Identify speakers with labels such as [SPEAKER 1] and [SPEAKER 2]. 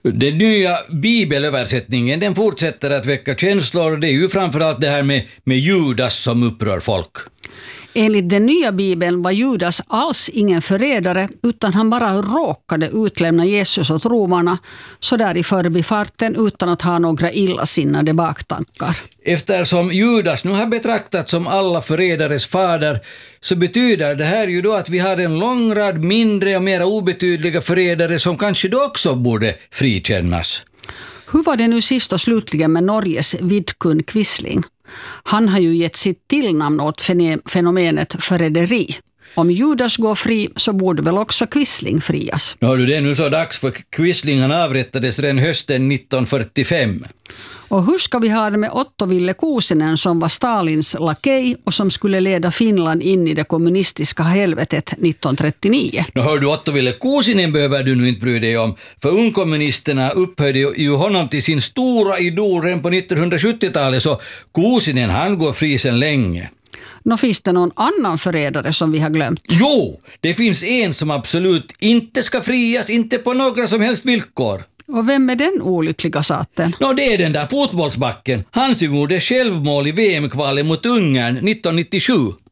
[SPEAKER 1] Den nya bibelöversättningen, den fortsätter att väcka känslor. Det är ju framförallt det här med Judas som upprör folk.
[SPEAKER 2] Enligt den nya bibeln var Judas alls ingen förrädare, utan han bara råkade utlämna Jesus åt romarna så där i förbifarten utan att ha några illasinnade baktankar.
[SPEAKER 1] Eftersom Judas nu har betraktats som alla förrädares fader, så betyder det här ju då att vi har en lång rad mindre och mer obetydliga förrädare som kanske då också borde frikännas.
[SPEAKER 2] Hur var det nu sist och slutligen med Norges Vidkun Quisling? Han har ju gett sitt tillnamn åt fenomenet förräderi. Om Judas går fri så borde väl också Quisling frias.
[SPEAKER 1] Det är nu så dags för Quisling. Han avrättades redan hösten 1945.
[SPEAKER 2] Och hur ska vi ha det med Otto Ville Kuusinen som var Stalins lakej och som skulle leda Finland in i det kommunistiska helvetet 1939?
[SPEAKER 1] Otto Ville Kuusinen behöver du nu inte bry dig om, för ungkommunisterna upphöjde ju honom till sin stora idol redan på 1970-talet, så Kuusinen han går fri sedan länge.
[SPEAKER 2] Finns det någon annan förrädare som vi har glömt?
[SPEAKER 1] Jo, det finns en som absolut inte ska frias, inte på några som helst villkor.
[SPEAKER 2] Och vem är den olyckliga saten?
[SPEAKER 1] Det är den där fotbollsbacken. Han som gjorde självmål i VM-kvalen mot Ungern 1997.